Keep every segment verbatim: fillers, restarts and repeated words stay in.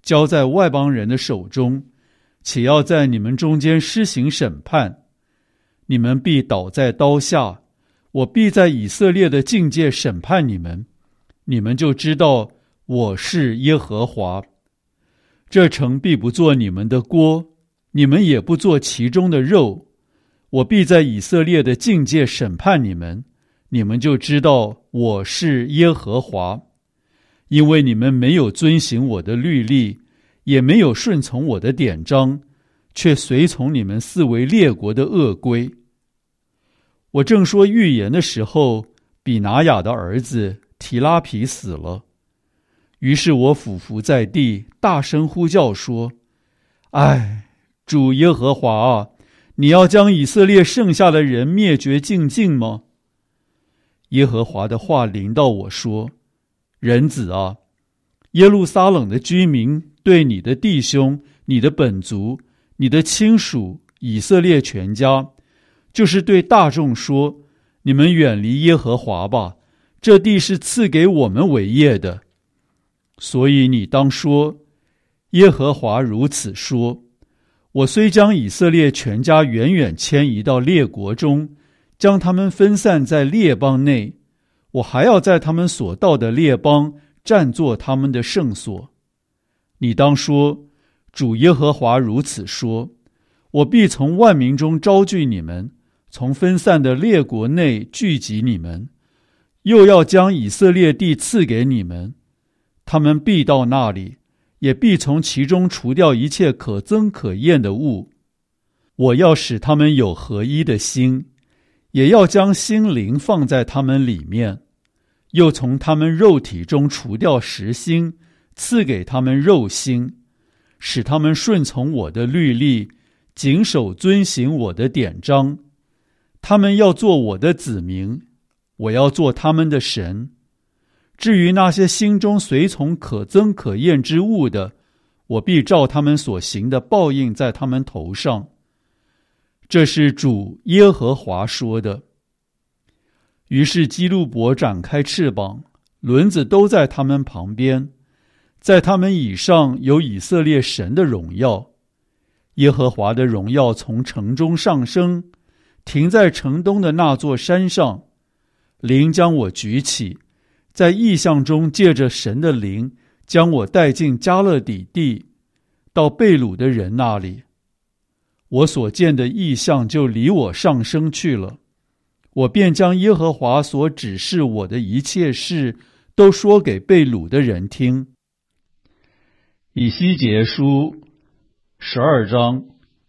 交在外邦人的手中，且要在你们中间施行审判。你们必倒在刀下，我必在以色列的境界审判你们，你们就知道我是耶和华。这城必不做你们的锅，你们也不做其中的肉。我必在以色列的境界审判你们，你们就知道我是耶和华。因为你们没有遵行我的律例，也没有顺从我的典章，却随从你们四围列国的恶规。我正说预言的时候，比拿雅的儿子提拉皮死了。于是我俯伏在地，大声呼叫说：唉，主耶和华啊，你要将以色列剩下的人灭绝净尽吗？耶和华的话临到我说：人子啊，耶路撒冷的居民对你的弟兄、你的本族、你的亲属以色列全家，就是对大众说：你们远离耶和华吧，这地是赐给我们为业的。所以你当说：耶和华如此说，我虽将以色列全家远远迁移到列国中，将他们分散在列邦内，我还要在他们所到的列邦占作他们的圣所。你当说：主耶和华如此说，我必从万民中招聚你们，从分散的列国内聚集你们，又要将以色列地赐给你们。他们必到那里，也必从其中除掉一切可憎可厌的物。我要使他们有合一的心，也要将心灵放在他们里面，又从他们肉体中除掉实心，赐给他们肉心，使他们顺从我的律例，谨守遵行我的典章。他们要做我的子民，我要做他们的神。至于那些心中随从可憎可厌之物的，我必照他们所行的报应在他们头上。这是主耶和华说的。于是基路伯展开翅膀，轮子都在他们旁边，在他们以上有以色列神的荣耀。耶和华的荣耀从城中上升，停在城东的那座山上。灵将我举起，在异象中借着神的灵将我带进加勒底地，到被掳的人那里。我所见的异象就离我上升去了，我便将耶和华所指示我的一切事都说给被掳的人听。以西结书十二章。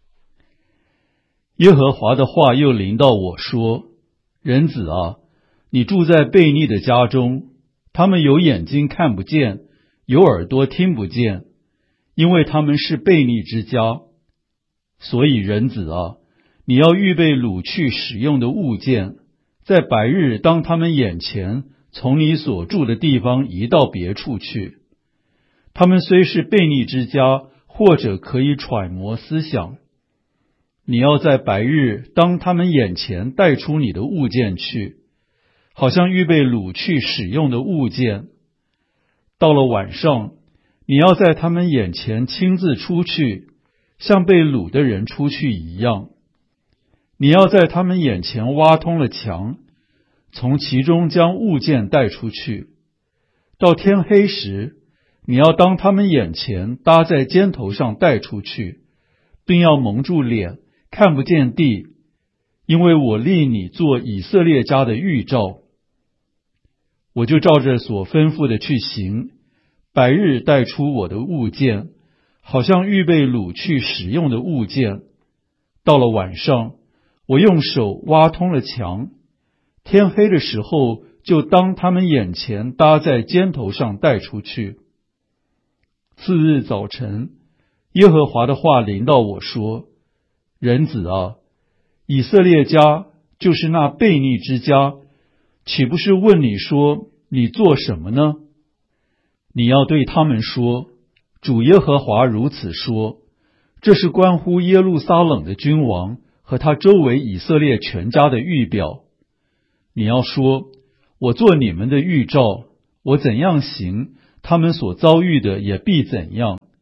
耶和华的话又临到我说：人子啊，你住在悖逆的家中，他们有眼睛看不见，有耳朵听不见，因为他们是悖逆之家。所以人子啊，你要预备掳去使用的物件，在白日当他们眼前从你所住的地方移到别处去。他们虽是悖逆之家，或者可以揣摩思想。你要在白日当他们眼前带出你的物件去，好像预备掳去使用的物件。到了晚上，你要在他们眼前亲自出去，像被掳的人出去一样。你要在他们眼前挖通了墙，从其中将物件带出去。到天黑时，你要当他们眼前搭在肩头上带出去，并要蒙住脸，看不见地，因为我立你做以色列家的预兆。我就照着所吩咐的去行，白日带出我的物件，好像预备掳去使用的物件。到了晚上，我用手挖通了墙，天黑的时候，就当他们眼前搭在肩头上带出去。次日早晨，耶和华的话临到我说：人子啊，以色列家，就是那悖逆之家，岂不是问你说，你做什么呢？你要对他们说：主耶和华如此说，这是关乎耶路撒冷的君王和他周围以色列全家的预表。你要说：我做你们的预兆，我怎样行，他们所遭遇的也必怎样，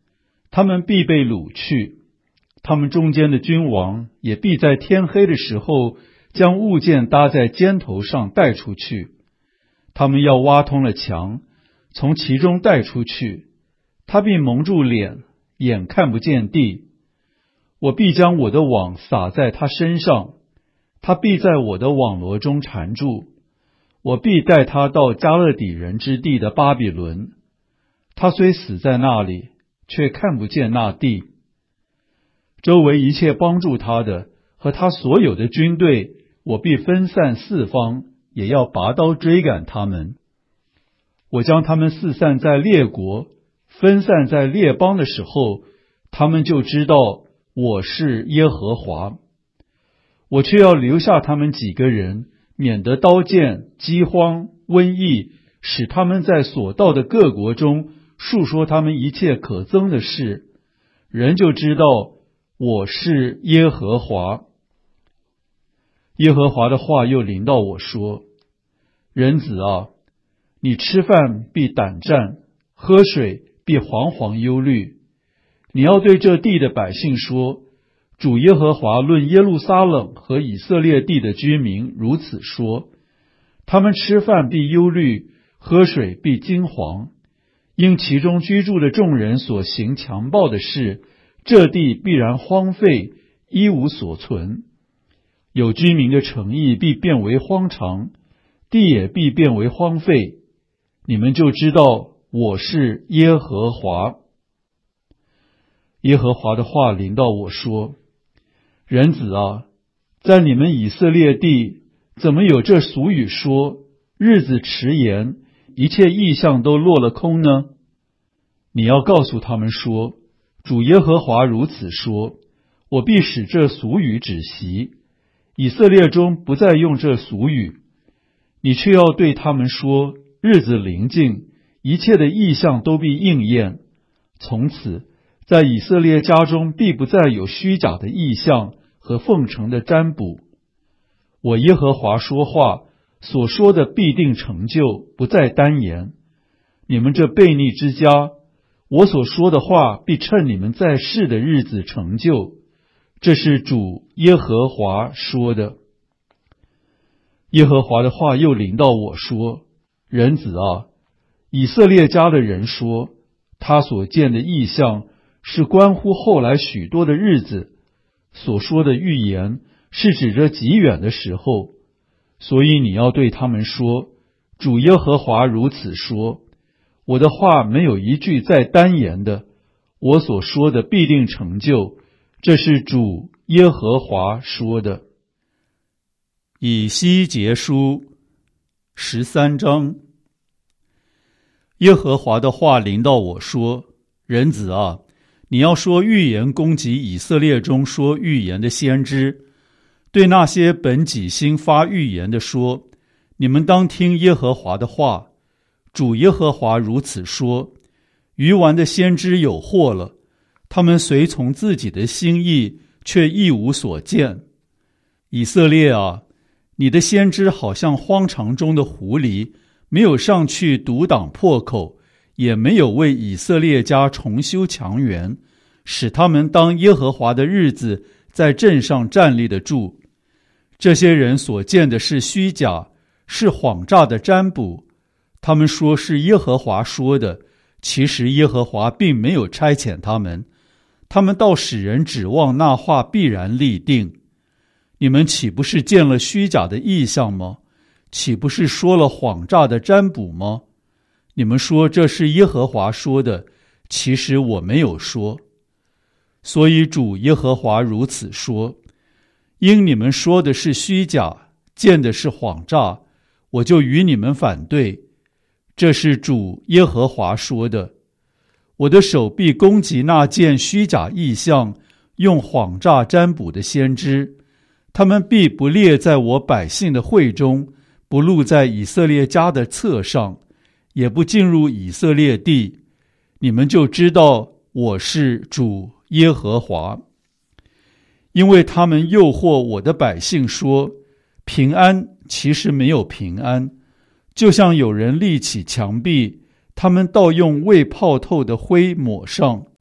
他们必被掳去，他们中间的君王也必在天黑的时候将物件搭在肩头上带出去。他们要挖通了墙，从其中带出去，他必蒙住脸，眼看不见地。我必将我的网撒在他身上，他必在我的网罗中缠住。我必带他到加勒底人之地的巴比伦，他虽死在那里，却看不见那地。周围一切帮助他的和他所有的军队，我必分散四方，也要拔刀追赶他们。我将他们四散在列国，分散在列邦的时候，他们就知道我是耶和华。我却要留下他们几个人，免得刀剑、饥荒、瘟疫使他们在所到的各国中述说他们一切可憎的事，人就知道我是耶和华。耶和华的话又临到我说：人子啊，你吃饭必胆战，喝水必惶惶忧虑。你要对这地的百姓说，主耶和华论耶路撒冷和以色列地的居民如此说：他们吃饭必忧虑，喝水必惊惶，因其中居住的众人所行强暴的事，这地必然荒废，一无所存。有居民的城邑必变为荒场，地也必变为荒废。你们就知道我是耶和华。耶和华的话临到我说：人子啊，在你们以色列地，怎么有这俗语说，日子迟延，一切异象都落了空呢？你要告诉他们说，主耶和华如此说，我必使这俗语止息，以色列中不再用这俗语。你却要对他们说，日子临近，一切的异象都必应验。从此，在以色列家中必不再有虚假的异象和奉承的占卜。我耶和华说话，所说的必定成就，不再单言。你们这悖逆之家，我所说的话必趁你们在世的日子成就。这是主耶和华说的。耶和华的话又临到我说：人子啊，以色列家的人说，他所见的异象是关乎后来许多的日子，所说的预言是指着极远的时候。所以你要对他们说，主耶和华如此说，我的话没有一句再单言的，我所说的必定成就，这是主耶和华说的。以西结书十三章。耶和华的话临到我说：人子啊，你要说预言攻击以色列中说预言的先知，对那些本己心发预言的说，你们当听耶和华的话。主耶和华如此说：愚顽的先知有祸了，他们随从自己的心意，却一无所见。以色列啊，你的先知好像荒场中的狐狸，没有上去堵挡破口，也没有为以色列家重修墙垣，使他们当耶和华的日子在阵上站立得住。这些人所见的是虚假，是谎诈的占卜。他们说是耶和华说的，其实耶和华并没有差遣他们。他们倒使人指望那话必然立定。你们岂不是见了虚假的异象吗？岂不是说了谎诈的占卜吗？你们说这是耶和华说的，其实我没有说。所以主耶和华如此说：因你们说的是虚假，见的是谎诈，我就与你们反对。这是主耶和华说的。我的手必攻击那见虚假异象、用谎诈占卜的先知，他们必不列在我百姓的会中，不录在以色列家的册上，也不进入以色列地。你们就知道我是主耶和华。因为他们诱惑我的百姓说，平安，其实没有平安，就像有人立起墙壁，他们倒用未泡透的灰抹上，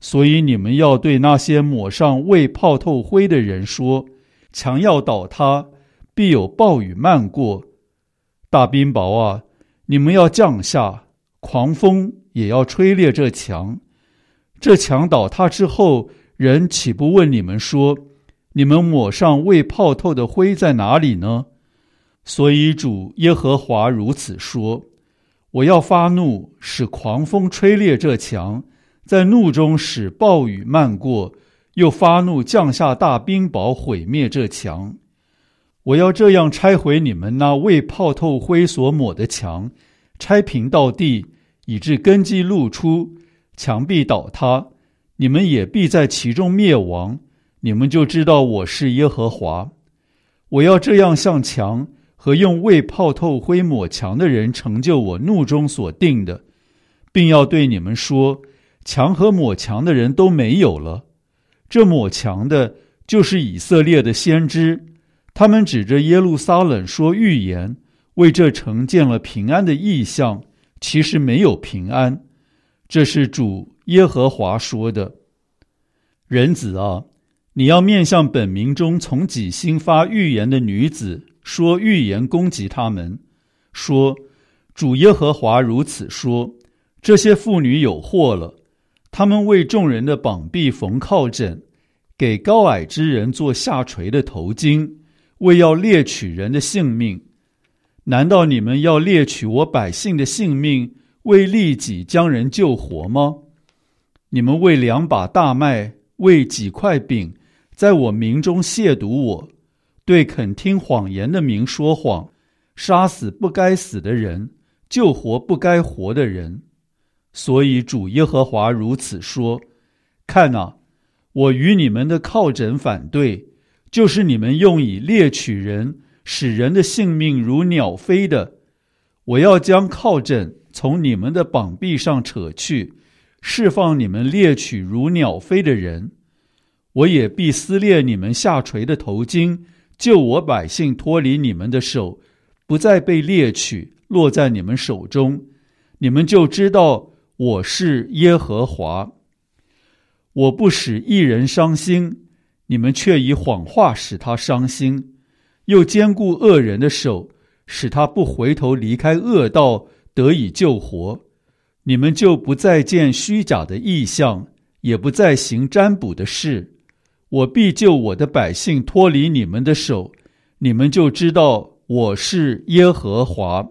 所以你们要对那些抹上未泡透灰的人说，墙要倒塌，必有暴雨漫过。大冰雹啊，你们要降下，狂风也要吹裂这墙。这墙倒塌之后，人岂不问你们说，你们抹上未泡透的灰在哪里呢？所以主耶和华如此说，我要发怒，使狂风吹裂这墙，在怒中使暴雨漫过，又发怒降下大冰雹，毁灭这墙。我要这样拆毁你们那未泡透灰所抹的墙，拆平到地，以致根基露出，墙壁倒塌，你们也必在其中灭亡。你们就知道我是耶和华。我要这样向墙和用未泡透灰抹墙的人成就我怒中所定的，并要对你们说，墙和抹墙的人都没有了。这抹墙的就是以色列的先知，他们指着耶路撒冷说预言，为这城建了平安的异象，其实没有平安。这是主耶和华说的。人子啊，你要面向本民中从己心发预言的女子说预言，攻击他们，说，主耶和华如此说，这些妇女有祸了，他们为众人的膀臂缝靠枕，给高矮之人做下垂的头巾，为要猎取人的性命。难道你们要猎取我百姓的性命，为利己将人救活吗？你们为两把大麦，为几块饼，在我民中亵渎我，对肯听谎言的民说谎，杀死不该死的人，救活不该活的人。所以主耶和华如此说，看啊，我与你们的靠枕反对，就是你们用以猎取人，使人的性命如鸟飞的。我要将靠枕从你们的膀臂上扯去，释放你们猎取如鸟飞的人。我也必撕裂你们下垂的头巾，救我百姓脱离你们的手，不再被猎取，落在你们手中。你们就知道我是耶和华。我不使一人伤心，你们却以谎话使他伤心，又坚固恶人的手，使他不回头离开恶道，得以救活。你们就不再见虚假的异象，也不再行占卜的事。我必救我的百姓脱离你们的手，你们就知道我是耶和华。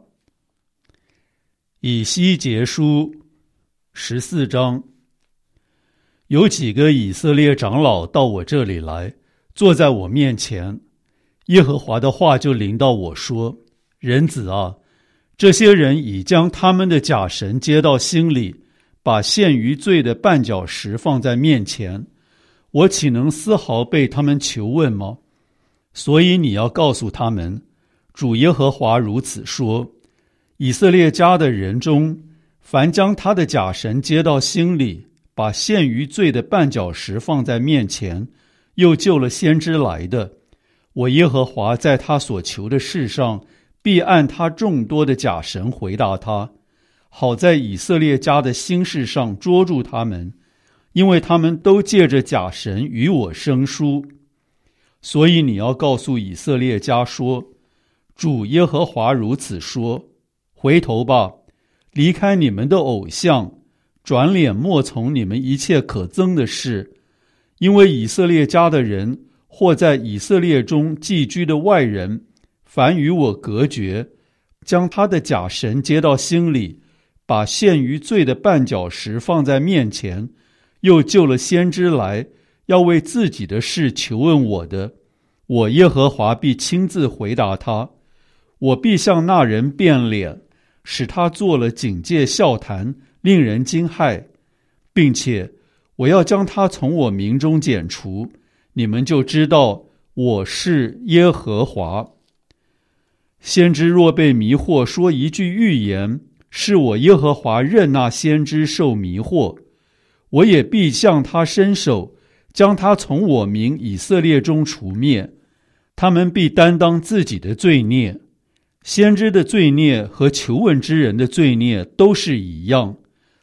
以西结书十四章。有几个以色列长老到我这里来，坐在我面前，耶和华的话就临到我说，人子啊，这些人已将他们的假神接到心里，把陷于罪的绊脚石放在面前，我岂能丝毫被他们求问吗？所以你要告诉他们，主耶和华如此说，以色列家的人中，凡将他的假神接到心里，把陷于罪的绊脚石放在面前，又救了先知来的，我耶和华在他所求的事上，必按他众多的假神回答他，好在以色列家的心事上捉住他们，因为他们都借着假神与我生疏。所以你要告诉以色列家说，主耶和华如此说，回头吧，离开你们的偶像，转脸莫从你们一切可憎的事，因为以色列家的人，或在以色列中寄居的外人，凡与我隔绝，将他的假神接到心里，把陷于罪的绊脚石放在面前，又救了先知来，要为自己的事求问我的，我耶和华必亲自回答他，我必向那人变脸，使他做了警戒笑谈，令人惊骇，并且我要将他从我民中剪除，你们就知道我是耶和华。先知若被迷惑说一句预言，是我耶和华任那先知受迷惑，我也必向他伸手，将他从我民以色列中除灭，他们必担当自己的罪孽。先知的罪孽和求问之人的罪孽都是一样，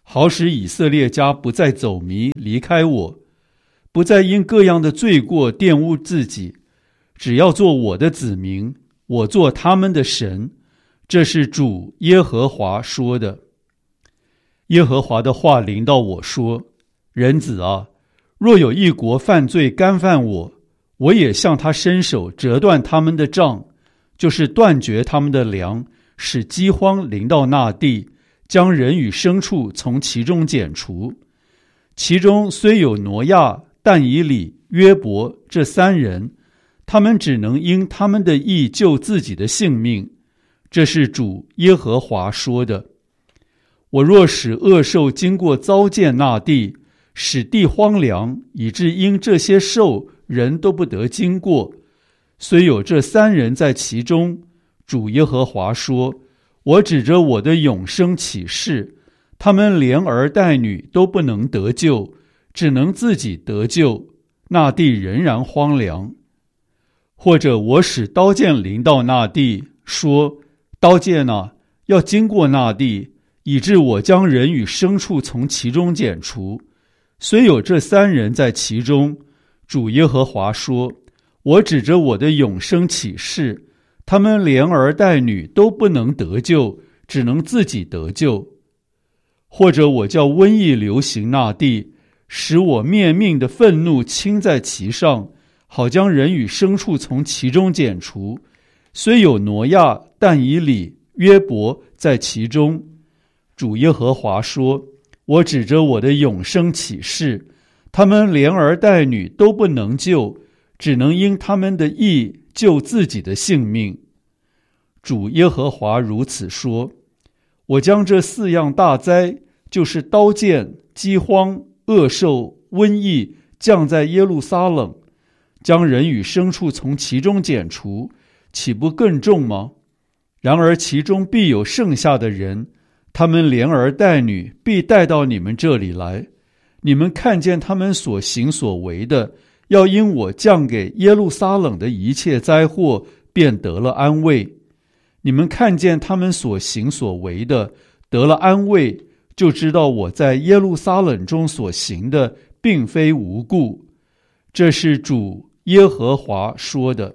好使以色列家不再走迷离开我，不再因各样的罪过玷污自己，只要做我的子民，我做他们的神。这是主耶和华说的。耶和华的话临到我说：人子啊，若有一国犯罪干犯我，我也向他伸手折断他们的杖，就是断绝他们的粮，使饥荒临到那地，将人与牲畜从其中剪除。其中虽有挪亚、但以理、约伯这三人，他们只能因他们的义救自己的性命。这是主耶和华说的。我若使恶兽经过糟践那地，使地荒凉，以致因这些兽人都不得经过，虽有这三人在其中，主耶和华说，我指着我的永生起誓，他们连儿带女都不能得救，只能自己得救，那地仍然荒凉。或者我使刀剑临到那地，说，刀剑啊，要经过那地，以致我将人与牲畜从其中剪除。虽有这三人在其中，主耶和华说，我指着我的永生起誓，他们连儿带女都不能得救，只能自己得救。或者我叫瘟疫流行那地，使我灭命的愤怒倾在其上，好将人与牲畜从其中剪除。虽有挪亚、但以理、约伯在其中，主耶和华说，我指着我的永生起誓，他们连儿带女都不能救，只能因他们的义救自己的性命。主耶和华如此说，我将这四样大灾，就是刀剑、饥荒、恶兽、瘟疫，降在耶路撒冷，将人与牲畜从其中剪除，岂不更重吗？然而其中必有剩下的人，他们连儿带女必带到你们这里来，你们看见他们所行所为的，要因我降给耶路撒冷的一切灾祸，便得了安慰。你们看见他们所行所为的，得了安慰，就知道我在耶路撒冷中所行的，并非无故。这是主耶和华说的。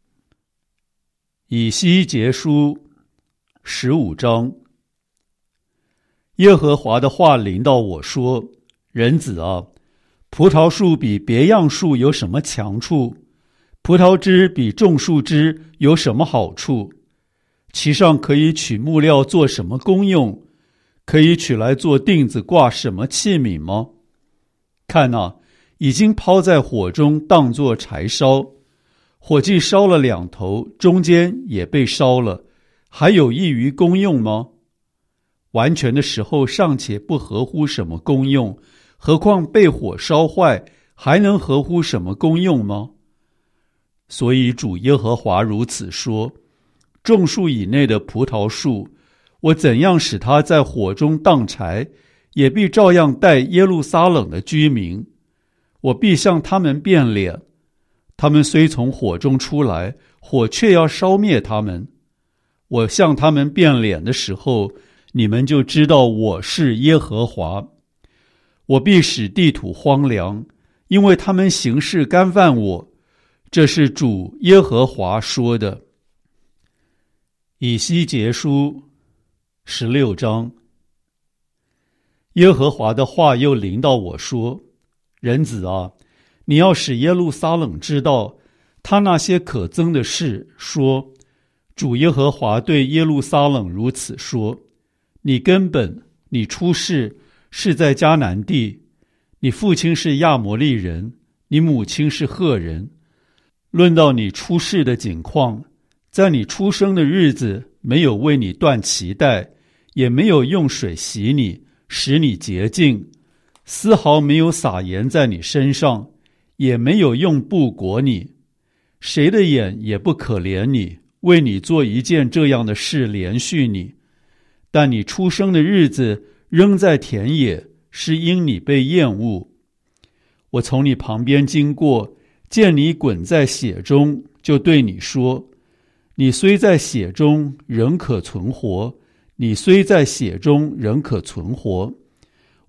以西结书十五章。耶和华的话临到我说，人子啊，葡萄树比别样树有什么强处？葡萄枝比种树枝有什么好处？其上可以取木料做什么功用？可以取来做钉子挂什么器皿吗？看啊，已经抛在火中当作柴烧，火既烧了两头，中间也被烧了，还有益于功用吗？完全的时候尚且不合乎什么功用，何况被火烧坏，还能合乎什么功用吗？所以主耶和华如此说，种树以内的葡萄树，我怎样使它在火中当柴，也必照样待耶路撒冷的居民。我必向他们变脸，他们虽从火中出来，火却要烧灭他们。我向他们变脸的时候，你们就知道我是耶和华。我必使地土荒凉，因为他们行事干犯我。这是主耶和华说的。以西结书十六章。耶和华的话又临到我说，人子啊，你要使耶路撒冷知道他那些可憎的事，说，主耶和华对耶路撒冷如此说，你根本，你出世是在迦南地，你父亲是亚摩利人，你母亲是赫人。论到你出世的景况，在你出生的日子，没有为你断脐带，也没有用水洗你，使你洁净，丝毫没有撒盐在你身上，也没有用布裹你。谁的眼也不可怜你，为你做一件这样的事连续你。但你出生的日子仍在田野，是因你被厌恶。我从你旁边经过，见你滚在血中，就对你说，你虽在血中，仍可存活；你虽在血中，仍可存活。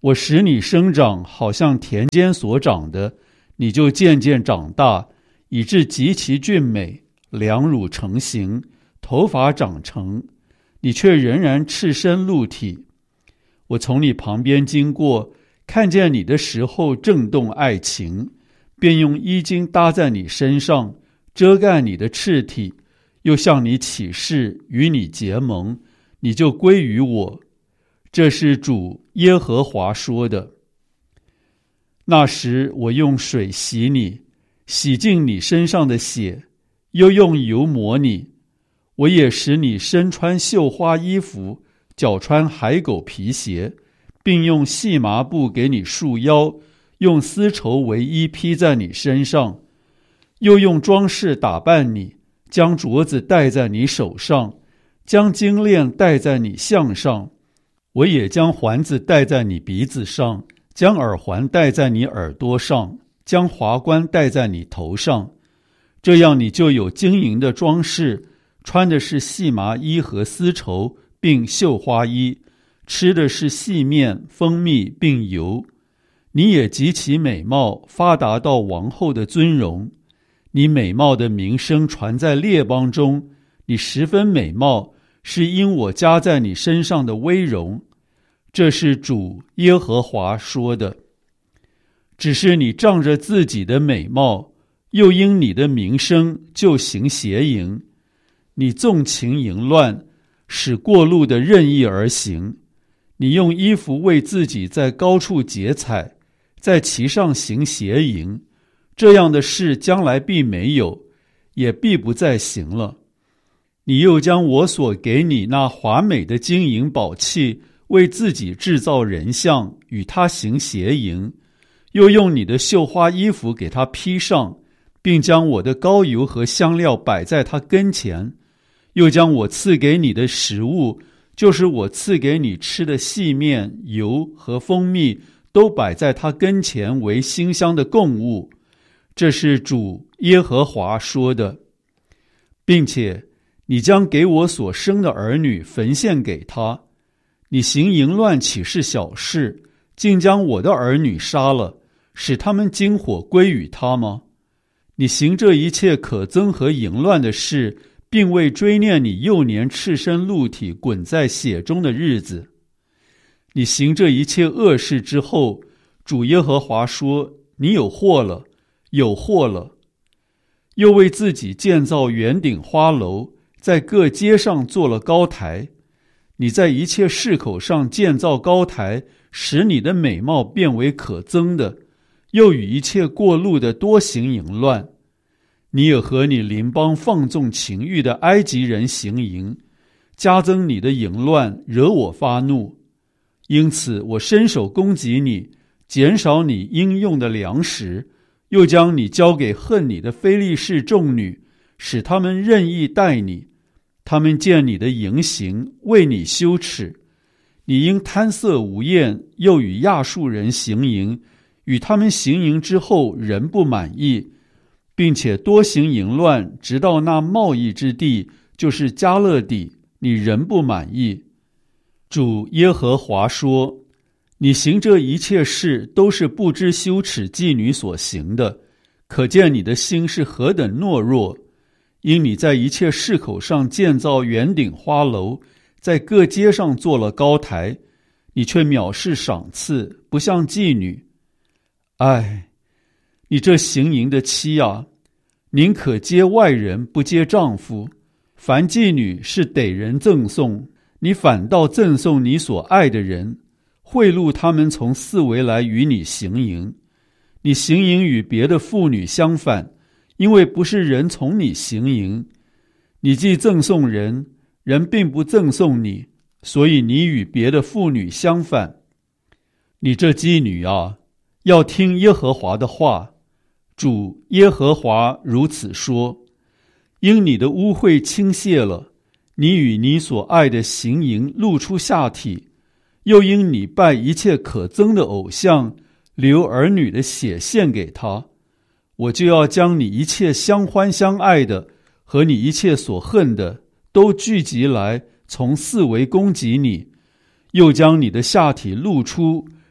我使你生长，好像田间所长的，你就渐渐长大，以致极其俊美，两乳成形，头发长成，你却仍然赤身露体。我从你旁边经过，看见你的时候震动爱情，便用衣襟搭在你身上，遮盖你的赤体，又向你起誓，与你结盟，你就归于我。这是主耶和华说的。那时我用水洗你，洗净你身上的血，又用油抹你。我也使你身穿绣花衣服，脚穿海狗皮鞋，并用细麻布给你束腰，用丝绸为衣披在你身上，又用装饰打扮你，将镯子戴在你手上，将金链戴在你项上。我也将环子戴在你鼻子上，将耳环戴在你耳朵上，将华冠戴在你头上。这样你就有金银的装饰，穿的是细麻衣和丝绸，并绣花衣，吃的是细面、蜂蜜并油。你也极其美貌，发达到王后的尊荣。你美貌的名声传在列邦中，你十分美貌，是因我加在你身上的威荣。这是主耶和华说的。只是你仗着自己的美貌，又因你的名声就行邪淫。你纵情淫乱，使过路的任意而行。你用衣服为自己在高处结彩，在其上行邪淫。这样的事将来必没有，也必不再行了。你又将我所给你那华美的金银宝器，为自己制造人像，与他行邪淫，又用你的绣花衣服给他披上，并将我的膏油和香料摆在他跟前，又将我赐给你的食物，就是我赐给你吃的细面、油和蜂蜜，都摆在他跟前为馨香的供物。这是主耶和华说的。并且你将给我所生的儿女焚献给他。你行淫乱岂是小事，竟将我的儿女杀了，使他们经火归于他吗？你行这一切可憎和淫乱的事，并未追念你幼年赤身露体滚在血中的日子。你行这一切恶事之后，主耶和华说，你有祸了，有祸了。又为自己建造圆顶花楼，在各街上做了高台。你在一切市口上建造高台，使你的美貌变为可憎的，又与一切过路的多行淫乱。你也和你邻邦放纵情欲的埃及人行淫，加增你的淫乱，惹我发怒。因此我伸手攻击你，减少你应用的粮食，又将你交给恨你的非利士众女，使他们任意待你。他们见你的淫行，为你羞耻。你因贪色无厌，又与亚述人行淫，与他们行淫之后仍不满意，并且多行淫乱，直到那贸易之地，就是迦勒底，你仍不满意。主耶和华说，你行这一切事，都是不知羞耻妓女所行的，可见你的心是何等懦弱。因你在一切市口上建造圆顶花楼，在各街上做了高台，你却藐视赏赐，不像妓女。唉，你这行淫的妻啊，宁可接外人，不接丈夫。凡妓女是得人赠送，你反倒赠送你所爱的人，贿赂他们从四围来与你行淫。你行淫与别的妇女相反，因为不是人从你行淫。你既赠送人，人并不赠送你，所以你与别的妇女相反。你这妓女啊，要听耶和华的话。主耶和华如此说，因你的污秽倾泻了，你与你所爱的行淫，露出下体，又因你拜一切可憎的偶像，流儿女的血献给他，我就要将你一切相欢相爱的和你一切所恨的都聚集来，从四围攻击你，又将你的下体露出，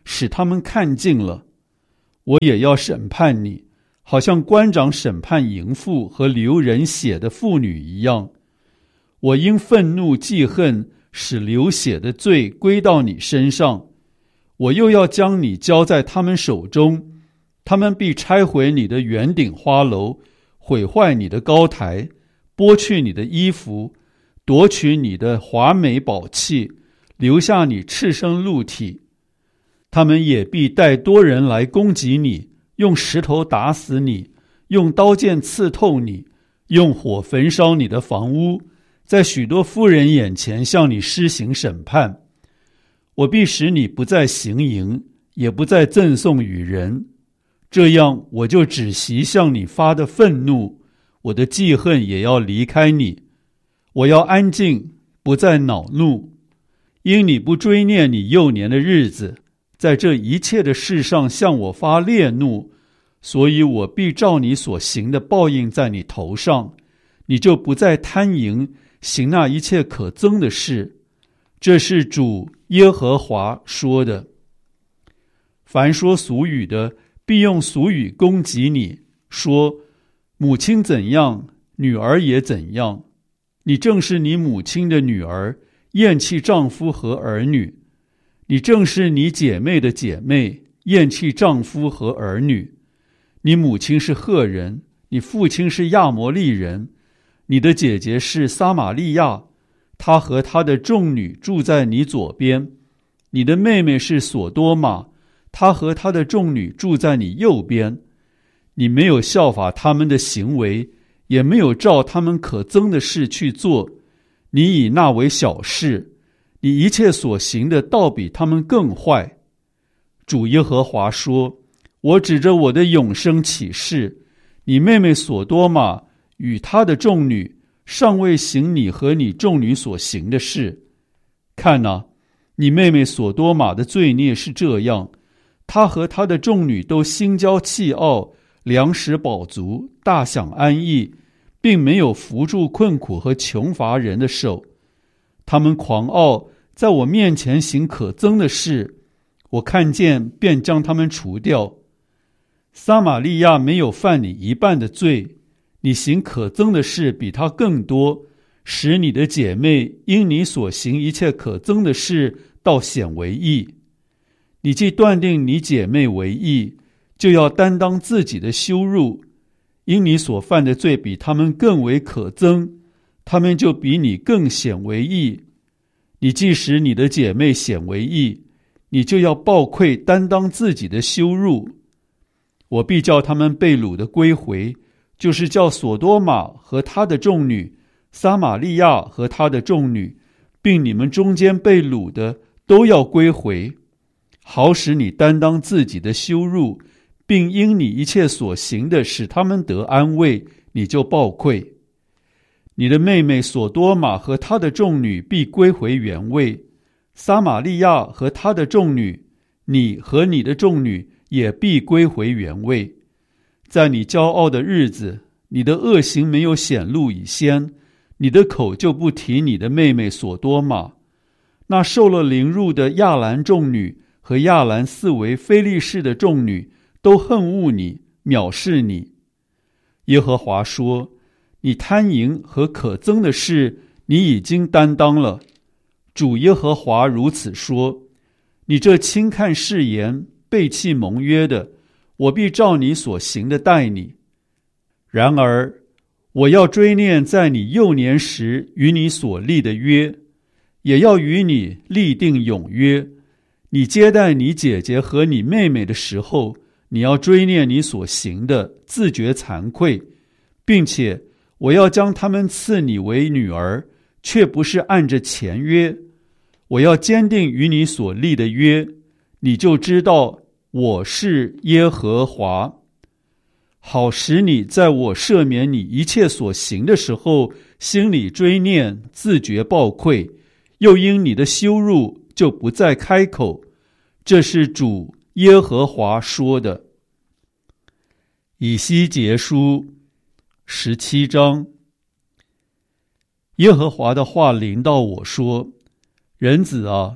使他们看尽了。我也要审判你，好像官长审判淫妇和流人血的妇女一样。我因愤怒记恨，使流血的罪归到你身上。我又要将你交在他们手中，他们必拆毁你的圆顶花楼，毁坏你的高台，剥去你的衣服，夺取你的华美宝器，留下你赤身露体。他们也必带多人来攻击你，用石头打死你，用刀剑刺透你，用火焚烧你的房屋，在许多妇人眼前向你施行审判。我必使你不再行淫，也不再赠送与人，这样我就止息向你发的愤怒，我的记恨也要离开你。我要安静，不再恼怒，因你不追念你幼年的日子，在这一切的事上向我发烈怒，所以我必照你所行的报应在你头上，你就不再贪淫，行那一切可憎的事。这是主耶和华说的。凡说俗语的，必用俗语攻击你，说母亲怎样，女儿也怎样。你正是你母亲的女儿，厌弃丈夫和儿女。你正是你姐妹的姐妹，厌弃丈夫和儿女。你母亲是赫人，你父亲是亚摩利人，你的姐姐是撒玛利亚，她和她的众女住在你左边。你的妹妹是索多玛，她和她的众女住在你右边。你没有效法他们的行为，也没有照他们可憎的事去做，你以那为小事，你一切所行的倒比他们更坏。主耶和华说，我指着我的永生起誓，你妹妹索多玛与她的众女尚未行你和你众女所行的事。看哪，你妹妹索多玛的罪孽是这样，她和她的众女都心骄气傲，粮食饱足，大享安逸，并没有扶住困苦和穷乏人的手。他们狂傲，在我面前行可憎的事，我看见便将他们除掉。撒玛利亚没有犯你一半的罪，你行可憎的事比他更多，使你的姐妹因你所行一切可憎的事倒显为义。你既断定你姐妹为义，就要担当自己的羞辱，因你所犯的罪比他们更为可憎，他们就比你更显为义。你既使你的姐妹显为义，你就要抱愧担当自己的羞辱。我必叫他们被掳的归回，就是叫索多玛和他的众女，撒玛利亚和他的众女，并你们中间被掳的都要归回，好使你担当自己的羞辱，并因你一切所行的使他们得安慰，你就抱愧。你的妹妹索多玛和她的众女必归回原位，撒玛利亚和她的众女，你和你的众女也必归回原位。在你骄傲的日子，你的恶行没有显露以先，你的口就不提你的妹妹索多玛。那受了凌辱的亚兰众女和亚兰四围非利士的众女都恨恶你，藐视你。耶和华说，你贪淫和可憎的事，你已经担当了。主耶和华如此说，你这轻看誓言，背弃盟约的，我必照你所行的待你。然而，我要追念在你幼年时与你所立的约，也要与你立定永约。你接待你姐姐和你妹妹的时候，你要追念你所行的，自觉惭愧，并且我要将他们赐你为女儿，却不是按着前约。我要坚定与你所立的约，你就知道我是耶和华，好使你在我赦免你一切所行的时候，心里追念，自觉抱愧，又因你的羞辱就不再开口。这是主耶和华说的。以西结书十七章。耶和华的话临到我说，人子啊，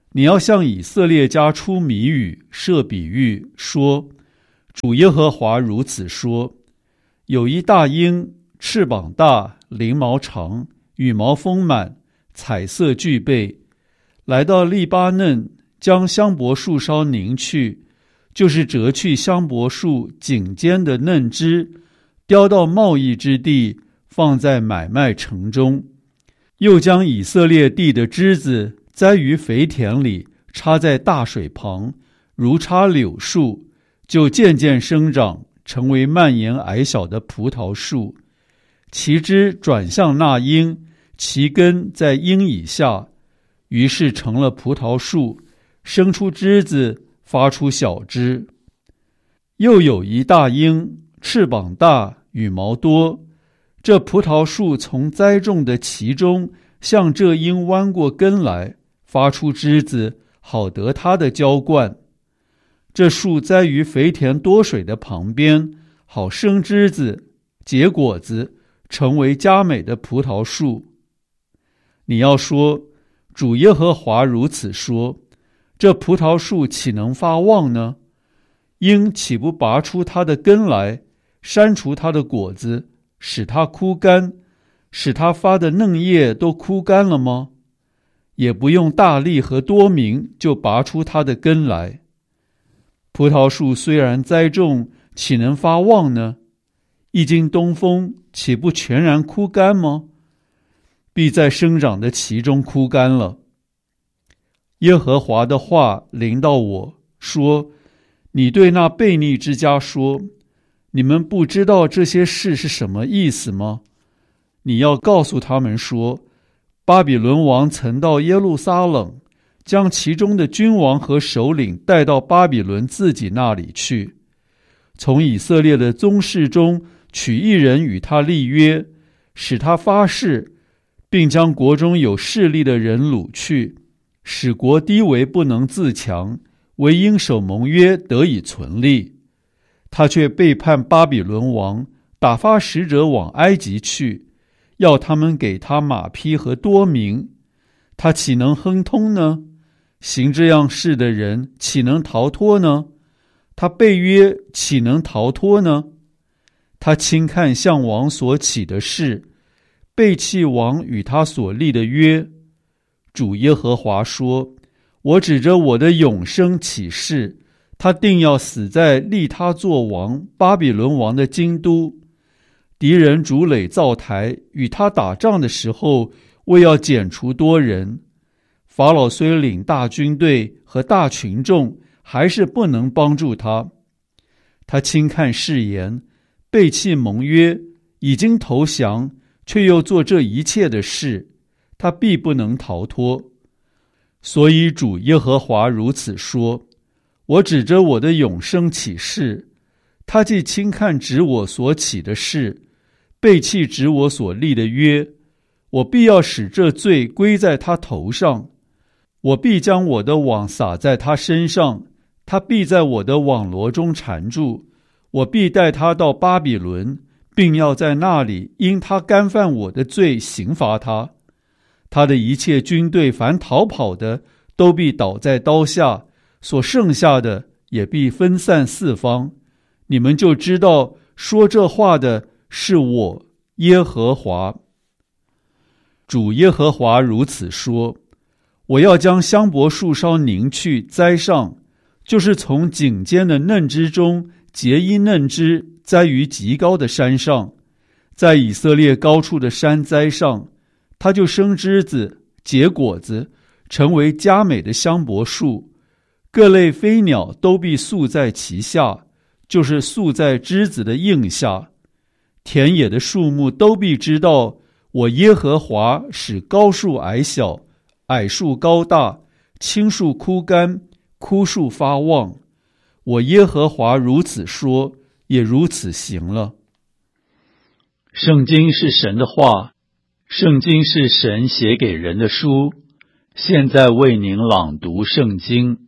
你要向以色列家出谜语，设比喻，说：主耶和华如此说，有一大鹰，翅膀大，翎毛长，羽毛丰满，彩色俱备，来到利巴嫩，将香柏树梢拧去，就是折去香柏树颈间的嫩枝，叼到贸易之地，放在买卖城中。又将以色列地的枝子栽于肥田里，插在大水旁，如插柳树，就渐渐生长，成为蔓延矮小的葡萄树。其枝转向那鹰，其根在鹰以下，于是成了葡萄树，生出枝子，发出小枝。又有一大鹰，翅膀大，羽毛多，这葡萄树从栽种的其中向这鹰弯过根来，发出枝子，好得它的浇灌。这树栽于肥田多水的旁边，好生枝子，结果子，成为佳美的葡萄树。你要说，主耶和华如此说，这葡萄树岂能发旺呢？鹰岂不拔出它的根来，删除它的果子，使它枯干，使它发的嫩叶都枯干了吗？也不用大力和多明就拔出它的根来。葡萄树虽然栽种，岂能发旺呢？一经东风，岂不全然枯干吗？必在生长的其中枯干了。耶和华的话临到我，说：你对那悖逆之家说，你们不知道这些事是什么意思吗？你要告诉他们说，巴比伦王曾到耶路撒冷，将其中的君王和首领带到巴比伦自己那里去，从以色列的宗室中取一人与他立约，使他发誓，并将国中有势力的人掳去，使国低微不能自强，唯因守盟约得以存立。他却背叛巴比伦王，打发使者往埃及去，要他们给他马匹和多民。他岂能亨通呢？行这样事的人岂能逃脱呢？他背约岂能逃脱呢？他轻看向王所起的事，背弃王与他所立的约。主耶和华说，我指着我的永生起誓，他定要死在立他作王巴比伦王的京都。敌人筑垒造台，与他打仗的时候，为要剪除多人。法老虽领大军队和大群众，还是不能帮助他。他轻看誓言，背弃盟约，已经投降，却又做这一切的事，他必不能逃脱。所以主耶和华如此说，我指着我的永生起誓，他既轻看指我所起的事，背弃指我所立的约，我必要使这罪归在他头上。我必将我的网撒在他身上，他必在我的网罗中缠住。我必带他到巴比伦，并要在那里因他干犯我的罪刑罚他。他的一切军队凡逃跑的，都必倒在刀下，所剩下的也必分散四方。你们就知道说这话的是我耶和华。主耶和华如此说，我要将香柏树梢拧去栽上，就是从颈间的嫩枝中结一嫩枝，栽于极高的山上，在以色列高处的山栽上，它就生枝子，结果子，成为佳美的香柏树。各类飞鸟都必宿在其下，就是宿在枝子的荫下。田野的树木都必知道，我耶和华使高树矮小，矮树高大，青树枯干，枯树发旺。我耶和华如此说，也如此行了。圣经是神的话，圣经是神写给人的书。现在为您朗读圣经。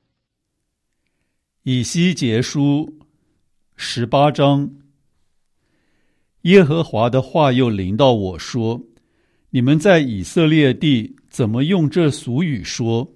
以西结书十八章。耶和华的话又临到我说，你们在以色列地怎么用这俗语说，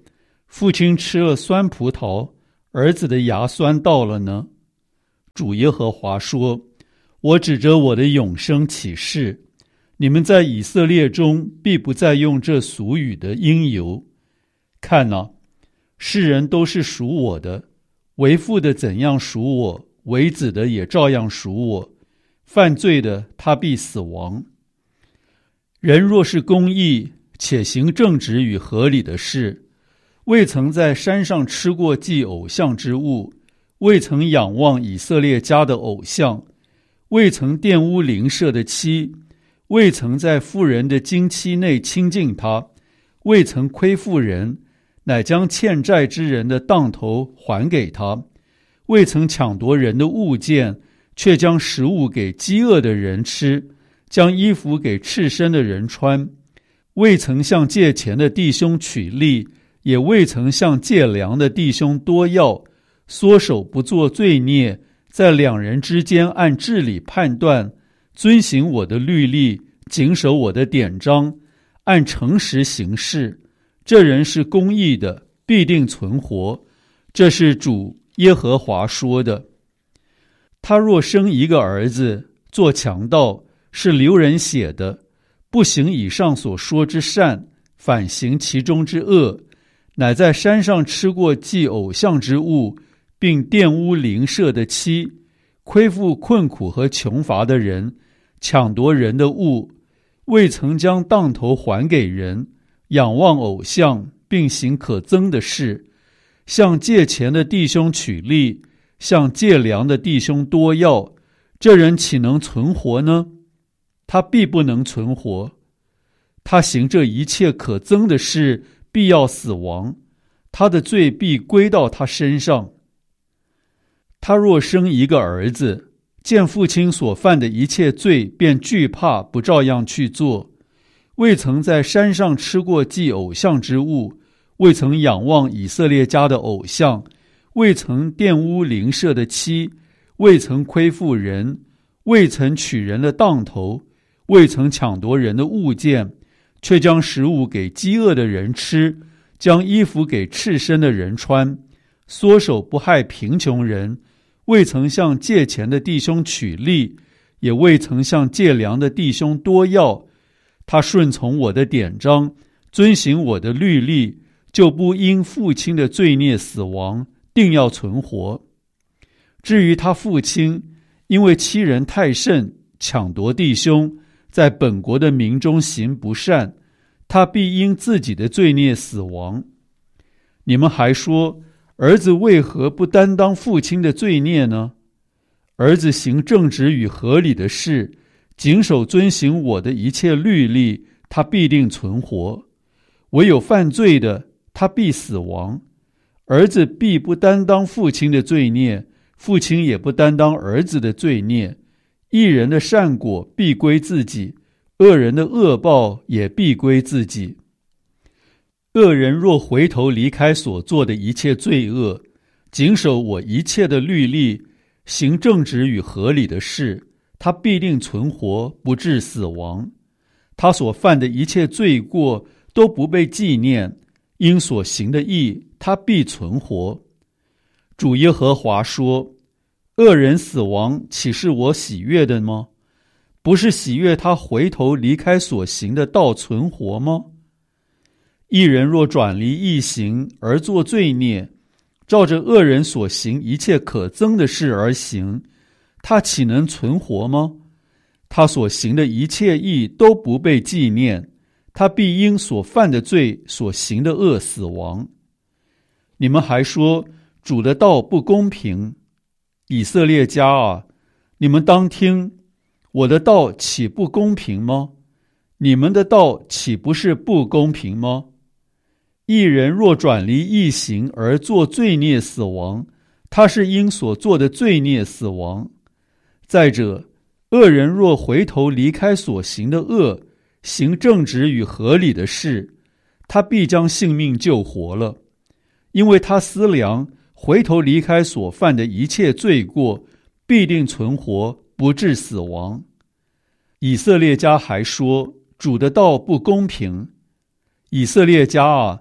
父亲吃了酸葡萄，儿子的牙酸到了呢？主耶和华说，我指着我的永生起誓，你们在以色列中必不再用这俗语的因由。看哪，世人都是属我的，为父的怎样属我，为子的也照样属我，犯罪的他必死亡。人若是公义，且行正直与合理的事，未曾在山上吃过祭偶像之物，未曾仰望以色列家的偶像，未曾玷污邻舍的妻，未曾在妇人的经期内亲近他，未曾亏负人，乃将欠债之人的当头还给他，未曾抢夺人的物件，却将食物给饥饿的人吃，将衣服给赤身的人穿，未曾向借钱的弟兄取利，也未曾向借粮的弟兄多要，缩手不做罪孽，在两人之间按治理判断，遵行我的律例，谨守我的典章，按诚实行事，这人是公义的，必定存活。这是主耶和华说的。他若生一个儿子，做强盗，是流人血的，不行以上所说之善，反行其中之恶，乃在山上吃过祭偶像之物，并玷污邻舍的妻，亏负困苦和穷乏的人，抢夺人的物，未曾将当头还给人，仰望偶像，并行可憎的事，向借钱的弟兄取利，向借粮的弟兄多要，这人岂能存活呢？他必不能存活。他行这一切可憎的事，必要死亡，他的罪必归到他身上。他若生一个儿子，见父亲所犯的一切罪，便惧怕，不照样去做，未曾在山上吃过祭偶像之物，未曾仰望以色列家的偶像，未曾玷污邻舍的妻，未曾亏负人，未曾取人的当头，未曾抢夺人的物件，却将食物给饥饿的人吃，将衣服给赤身的人穿，缩手不害贫穷人，未曾向借钱的弟兄取利，也未曾向借粮的弟兄多要，他顺从我的典章，遵行我的律例，就不因父亲的罪孽死亡，定要存活。至于他父亲，因为欺人太甚，抢夺弟兄，在本国的民中行不善，他必因自己的罪孽死亡。你们还说，儿子为何不担当父亲的罪孽呢？儿子行正直与合理的事，谨守遵行我的一切律例，他必定存活。唯有犯罪的，他必死亡。儿子必不担当父亲的罪孽，父亲也不担当儿子的罪孽。义人的善果必归自己，恶人的恶报也必归自己。恶人若回头离开所做的一切罪恶，谨守我一切的律例，行正直与合理的事，他必定存活，不致死亡。他所犯的一切罪过都不被纪念，因所行的义，他必存活。主耶和华说，恶人死亡，岂是我喜悦的吗？不是喜悦他回头离开所行的道存活吗？义人若转离义行而作罪孽，照着恶人所行一切可憎的事而行，他岂能存活吗？他所行的一切义都不被纪念，他必因所犯的罪所行的恶死亡。你们还说，主的道不公平。以色列家啊，你们当听，我的道岂不公平吗？你们的道岂不是不公平吗？义人若转离义行而作罪孽死亡，他是因所做的罪孽死亡。再者，恶人若回头离开所行的恶，行正直与合理的事，他必将性命救活了，因为他思量回头离开所犯的一切罪过，必定存活，不致死亡。以色列家还说，主的道不公平。以色列家啊，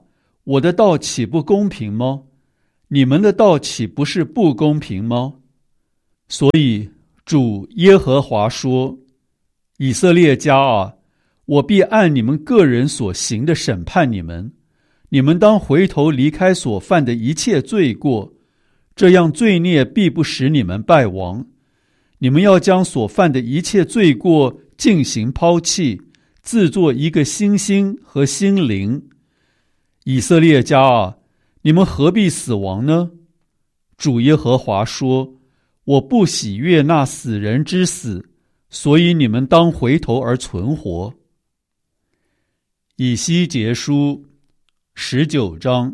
我的道岂不公平吗？你们的道岂不是不公平吗？所以主耶和华说，以色列家啊，我必按你们个人所行的审判你们，你们当回头离开所犯的一切罪过，这样罪孽必不使你们败亡。你们要将所犯的一切罪过进行抛弃，自作一个新心和心灵。以色列家啊，你们何必死亡呢？主耶和华说，我不喜悦那死人之死，所以你们当回头而存活。以西结书十九章。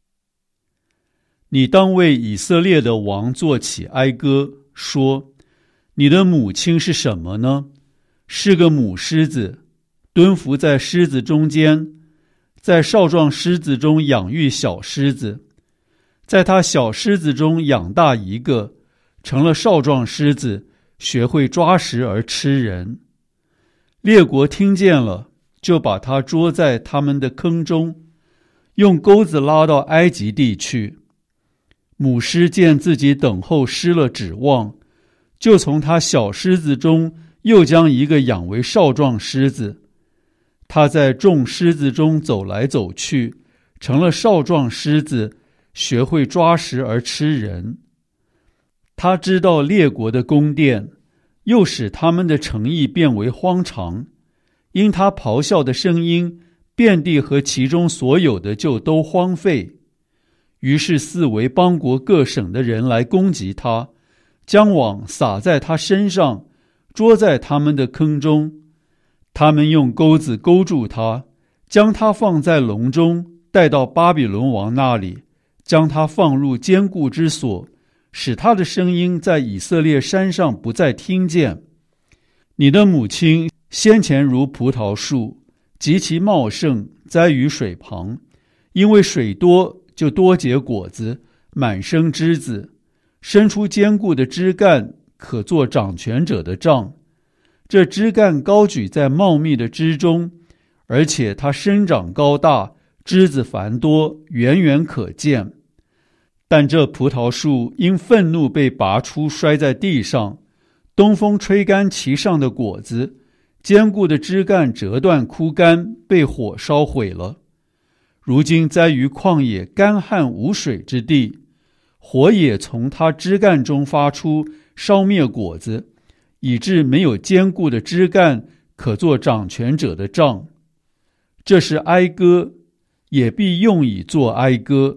你当为以色列的王作起哀歌，说，你的母亲是什么呢？是个母狮子，蹲伏在狮子中间，在少壮狮子中养育小狮子，在他小狮子中养大一个，成了少壮狮子，学会抓食而吃人。列国听见了，就把他捉在他们的坑中，用钩子拉到埃及地去。母狮见自己等候失了指望，就从他小狮子中又将一个养为少壮狮子。他在众狮子中走来走去，成了少壮狮子，学会抓食而吃人。他知道列国的宫殿，又使他们的城邑变为荒场。因他咆哮的声音，遍地和其中所有的就都荒废。于是四围邦国各省的人来攻击他，将网撒在他身上，捉在他们的坑中。他们用钩子勾住他，将他放在笼中，带到巴比伦王那里，将他放入坚固之所，使他的声音在以色列山上不再听见。你的母亲先前如葡萄树，极其茂盛，栽于水旁，因为水多，就多结果子，满生枝子，生出坚固的枝干，可做掌权者的杖。这枝干高举在茂密的枝中，而且它生长高大，枝子繁多，远远可见。但这葡萄树因愤怒被拔出，摔在地上，东风吹干其上的果子，坚固的枝干折断枯干，被火烧毁了。如今栽于旷野干旱无水之地，火也从它枝干中发出，烧灭果子，以致没有坚固的枝干，可做掌权者的杖。这是哀歌，也必用以作哀歌。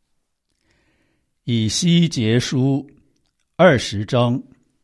以西结书二十章。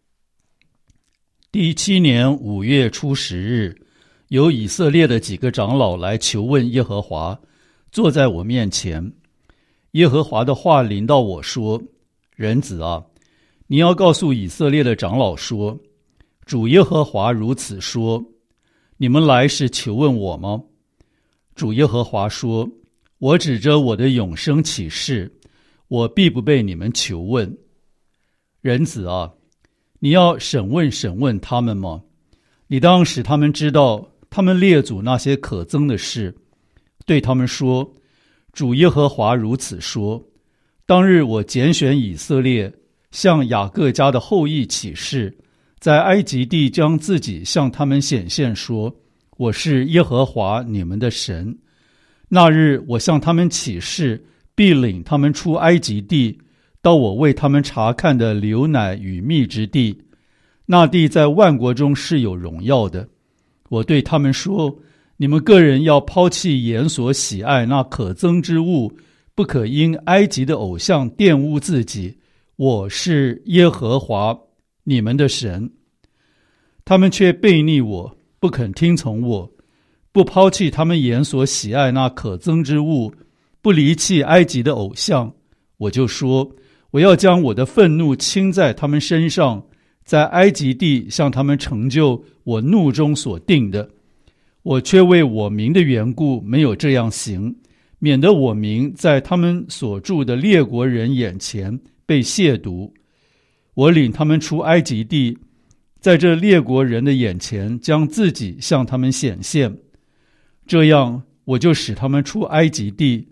第七年五月初十日，有以色列的几个长老来求问耶和华，坐在我面前。耶和华的话临到我说，人子啊，你要告诉以色列的长老说，主耶和华如此说，你们来是求问我吗？主耶和华说，我指着我的永生起誓，我必不被你们求问。人子啊，你要审问审问他们吗？你当使他们知道他们列祖那些可憎的事，对他们说，主耶和华如此说，当日我拣选以色列，向雅各家的后裔起誓，在埃及地将自己向他们显现，说，我是耶和华你们的神。那日我向他们起誓，必领他们出埃及地，到我为他们查看的流奶与蜜之地。那地在万国中是有荣耀的。我对他们说，你们个人要抛弃眼所喜爱那可憎之物，不可因埃及的偶像玷污自己。我是耶和华你们的神。他们却悖逆我，不肯听从我，不抛弃他们眼所喜爱那可憎之物，不离弃埃及的偶像。我就说，我要将我的愤怒倾在他们身上，在埃及地向他们成就我怒中所定的。我却为我名的缘故没有这样行，免得我名在他们所住的列国人眼前被亵渎。我领他们出埃及地，在这列国人的眼前将自己向他们显现。这样我就使他们出埃及地，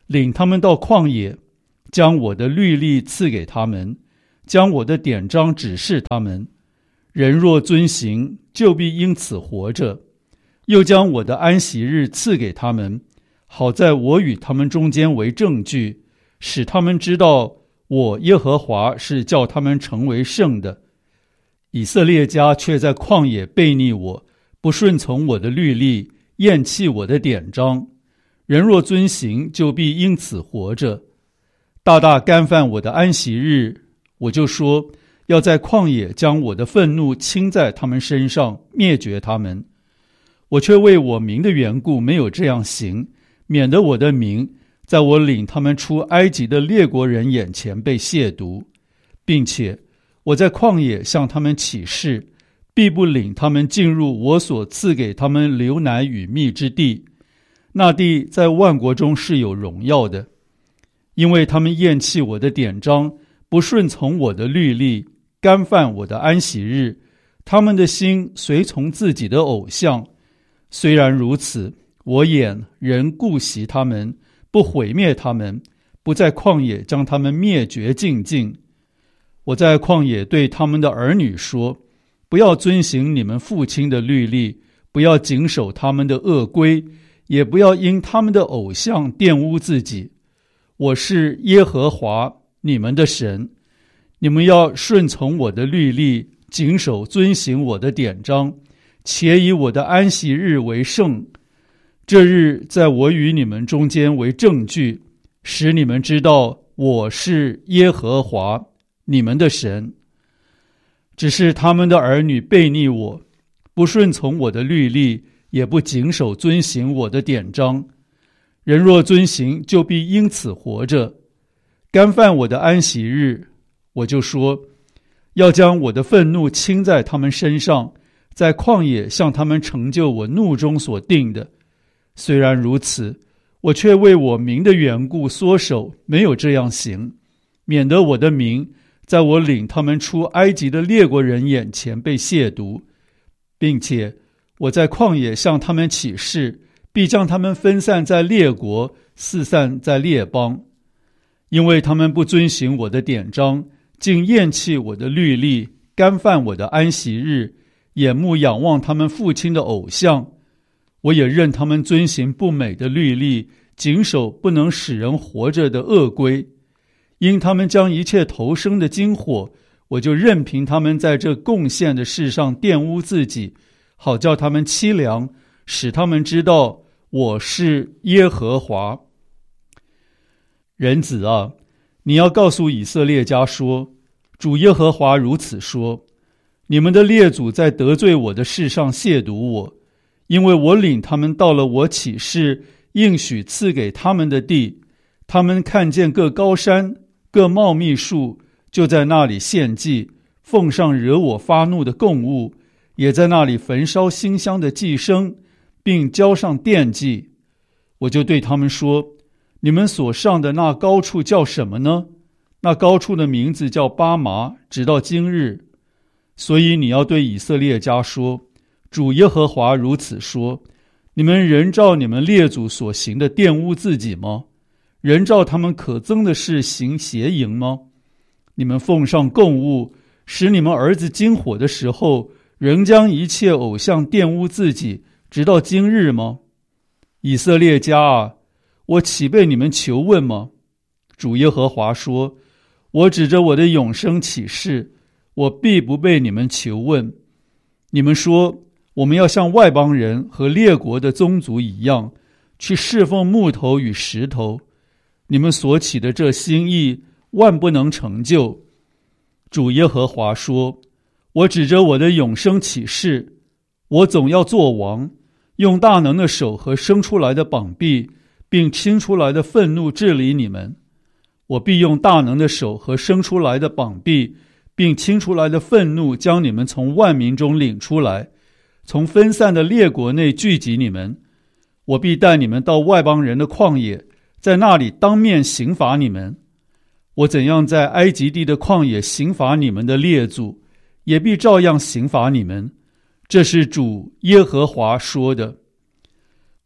领他们到旷野，将我的律例赐给他们，将我的典章指示他们。人若遵行，就必因此活着。又将我的安息日赐给他们，好在我与他们中间为证据，使他们知道我耶和华是叫他们成为圣的。以色列家却在旷野悖逆我，不顺从我的律例，厌弃我的典章。人若遵行，就必因此活着。大大干犯我的安息日，我就说要在旷野将我的愤怒倾在他们身上，灭绝他们。我却为我名的缘故没有这样行，免得我的名在我领他们出埃及的列国人眼前被亵渎，并且我在旷野向他们起誓，必不领他们进入我所赐给他们流奶与蜜之地。那地在万国中是有荣耀的，因为他们厌弃我的典章，不顺从我的律例，干犯我的安息日，他们的心随从自己的偶像。虽然如此，我眼仍顾惜他们，不毁灭他们，不在旷野将他们灭绝尽尽。我在旷野对他们的儿女说，不要遵行你们父亲的律例，不要谨守他们的恶规，也不要因他们的偶像玷污自己。我是耶和华你们的神，你们要顺从我的律例，谨守遵行我的典章，且以我的安息日为圣。这日在我与你们中间为证据，使你们知道我是耶和华你们的神。只是他们的儿女悖逆我，不顺从我的律例，也不谨守遵行我的典章。人若遵行，就必因此活着。干犯我的安息日，我就说要将我的愤怒倾在他们身上，在旷野向他们成就我怒中所定的。虽然如此，我却为我名的缘故缩手，没有这样行，免得我的名在我领他们出埃及的列国人眼前被亵渎，并且我在旷野向他们起誓，必将他们分散在列国，四散在列邦。因为他们不遵行我的典章，竟厌弃我的律例，干犯我的安息日，眼目仰望他们父亲的偶像。我也任他们遵行不美的律例，谨守不能使人活着的恶规。因他们将一切投生的金火，我就任凭他们在这贡献的事上玷污自己，好叫他们凄凉，使他们知道我是耶和华。人子啊，你要告诉以色列家说，主耶和华如此说，你们的列祖在得罪我的事上亵渎我，因为我领他们到了我起誓应许赐给他们的地，他们看见各高山各茂密树，就在那里献祭，奉上惹我发怒的供物，也在那里焚烧馨香的祭牲，并交上奠祭。我就对他们说，你们所上的那高处叫什么呢？那高处的名字叫巴麻，直到今日。所以你要对以色列家说，主耶和华如此说，你们仍照你们列祖所行的玷污自己吗？仍照他们可憎的事行邪淫吗？你们奉上供物，使你们儿子经火的时候，仍将一切偶像玷污自己，直到今日吗？以色列家啊，我岂被你们求问吗？主耶和华说，我指着我的永生起誓，我必不被你们求问。你们说，我们要像外邦人和列国的宗族一样，去侍奉木头与石头。你们所起的这心意，万不能成就。主耶和华说，我指着我的永生起誓，我总要做王，用大能的手和生出来的膀臂，并倾出来的愤怒治理你们。我必用大能的手和生出来的膀臂，并倾出来的愤怒，将你们从万民中领出来，从分散的列国内聚集你们。我必带你们到外邦人的旷野，在那里当面刑罚你们。我怎样在埃及地的旷野刑罚你们的列祖，也必照样刑罚你们。这是主耶和华说的。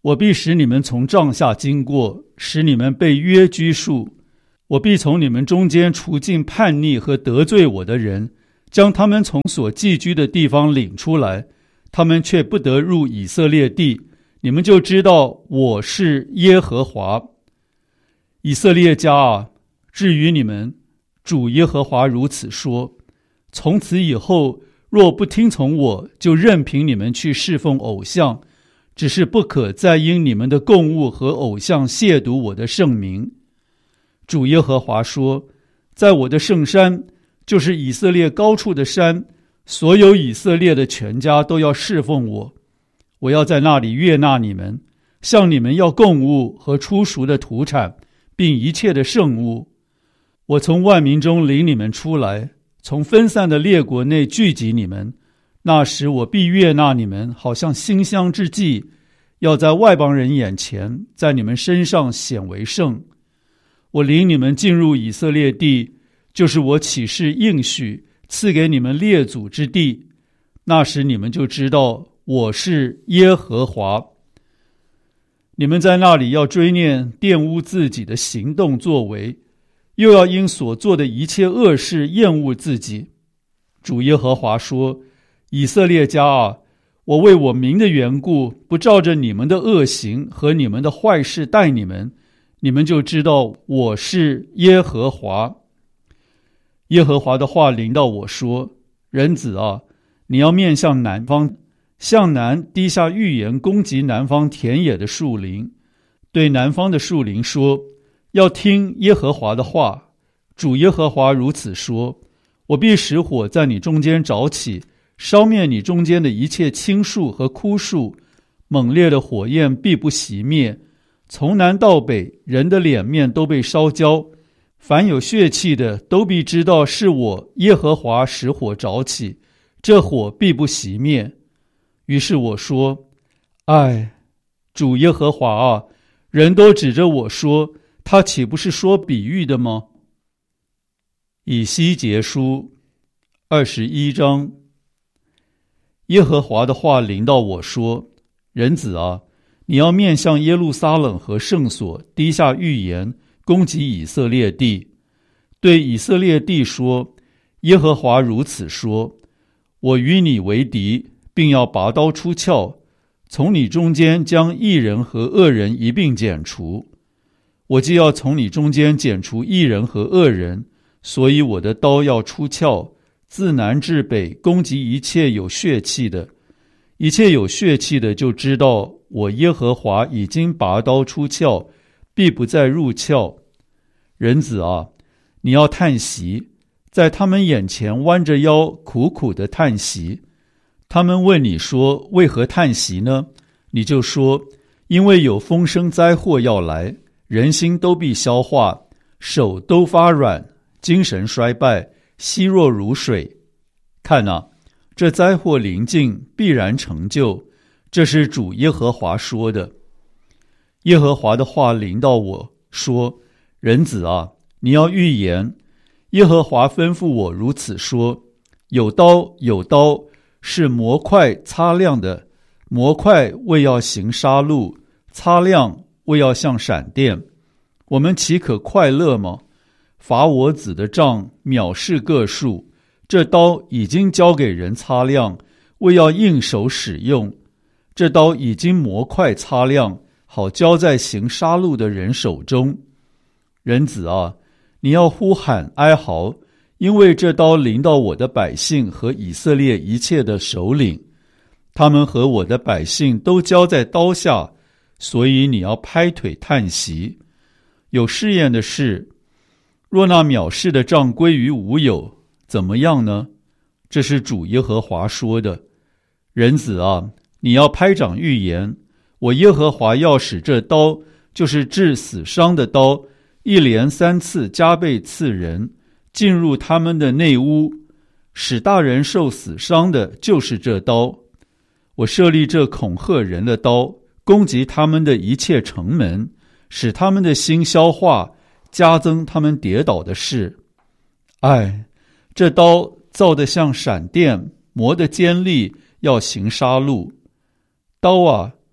我必使你们从帐下经过，使你们被约拘束。我必从你们中间除尽叛逆和得罪我的人，将他们从所寄居的地方领出来，他们却不得入以色列地。你们就知道我是耶和华。以色列家啊，至于你们，主耶和华如此说：从此以后，若不听从我，就任凭你们去侍奉偶像，只是不可再因你们的供物和偶像亵渎我的圣名。主耶和华说：在我的圣山，就是以色列高处的山，所有以色列的全家都要侍奉我。我要在那里悦纳你们，向你们要供物和初熟的土产，并一切的圣物。我从万民中领你们出来，从分散的列国内聚集你们。那时我必悦纳你们，好像馨香之祭，要在外邦人眼前，在你们身上显为圣。我领你们进入以色列地，就是我起誓应许赐给你们列祖之地。那时你们就知道我是耶和华。你们在那里要追念玷污自己的行动作为，又要因所做的一切恶事厌恶自己。主耶和华说：以色列家啊，我为我名的缘故，不照着你们的恶行和你们的坏事待你们，你们就知道我是耶和华。耶和华的话临到我说：人子啊，你要面向南方，向南低下预言攻击南方田野的树林，对南方的树林说：要听耶和华的话。主耶和华如此说：我必使火在你中间着起，烧灭你中间的一切青树和枯树，猛烈的火焰必不熄灭。从南到北，人的脸面都被烧焦，凡有血气的都必知道是我耶和华使火着起，这火必不熄灭。于是我说：唉，主耶和华啊，人都指着我说，他岂不是说比喻的吗？以西结书二十一章。耶和华的话临到我说：人子啊，你要面向耶路撒冷和圣所低下预言，攻击以色列地。对以色列地说：耶和华如此说：我与你为敌，并要拔刀出鞘，从你中间将义人和恶人一并剪除。我既要从你中间剪除义人和恶人，所以我的刀要出鞘，自南至北攻击一切有血气的。一切有血气的就知道我耶和华已经拔刀出鞘，必不再入鞘。人子啊，你要叹息，在他们眼前弯着腰苦苦的叹息。他们问你说：为何叹息呢？你就说：因为有风声灾祸要来，人心都必消化，手都发软，精神衰败，稀弱如水。看啊，这灾祸临近，必然成就，这是主耶和华说的。耶和华的话临到我说：人子啊，你要预言。耶和华吩咐我如此说：有刀，有刀，是磨块擦亮的，磨块为要行杀戮，擦亮为要像闪电。我们岂可快乐吗？伐我子的杖藐视个数，这刀已经交给人擦亮，为要应手使用。这刀已经磨块擦亮，好交在行杀戮的人手中。人子啊，你要呼喊哀嚎，因为这刀临到我的百姓和以色列一切的首领，他们和我的百姓都交在刀下，所以你要拍腿叹息。有试验的事，若那藐视的杖归于无有，怎么样呢？这是主耶和华说的。人子啊，你要拍掌预言，我耶和华要使这刀，就是治死伤的刀，一连三次加倍刺人，进入他们的内屋，使大人受死伤的就是这刀。我设立这恐吓人的刀，攻击他们的一切城门，使他们的心消化，加增他们跌倒的事。唉，这刀造得像闪电，磨得尖利，要行杀戮。刀啊，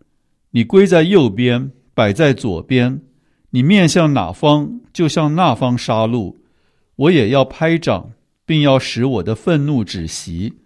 你归在右边，摆在左边，你面向哪方，就向那方杀戮。我也要拍掌，并要使我的愤怒止息。